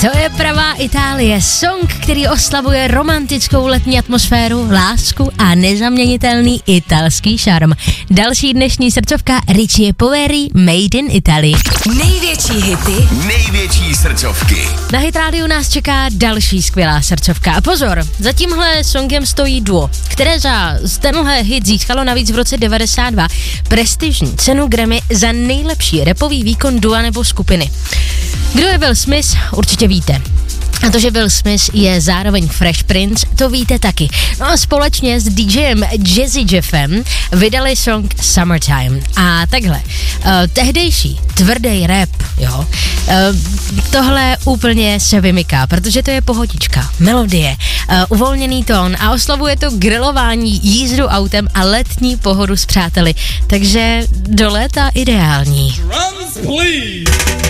To je pravá Itálie, song, který oslavuje romantickou letní atmosféru, lásku a nezaměnitelný italský šarm. Další dnešní srdcovka Richie Poveri, Made in Italy. Největší hity, největší srdcovky. Na Hit Radio nás čeká další skvělá srdcovka. A pozor, za tímhle songem stojí duo, které za tenhle hit získalo navíc v roce 92 prestižní cenu Grammy za nejlepší rapový výkon dua nebo skupiny. Kdo je Will Smith, určitě víte. A to, že Will Smith je zároveň Fresh Prince, to víte taky. No a společně s DJem Jazzy Jeffem vydali song Summertime. A takhle, tehdejší tvrdý rap, jo, tohle úplně se vymyká, protože to je pohodička, melodie, uvolněný tón a oslavuje to grilování, jízdu autem a letní pohodu s přáteli. Takže do léta ideální. Drums, please.